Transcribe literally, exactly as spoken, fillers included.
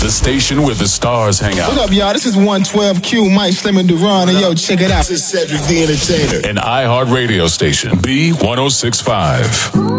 The station where the stars hang out. What up, y'all? This is one twelve Q, Mike Slim and Duran, and yo, check it out. This is Cedric the Entertainer. An iHeart radio station, B one oh six point five.